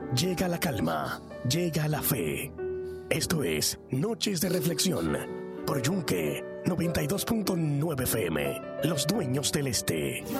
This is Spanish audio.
Llega la calma, llega la fe. Esto es Noches de Reflexión por Yunque 92.9 FM, Los Dueños del Este.